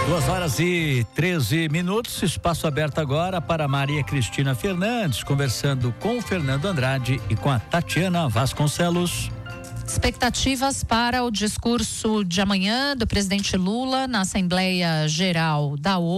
2h13, espaço aberto agora para Maria Cristina Fernandes, conversando com o Fernando Andrade e com a Tatiana Vasconcelos. Expectativas para o discurso de amanhã do presidente Lula na Assembleia Geral da ONU.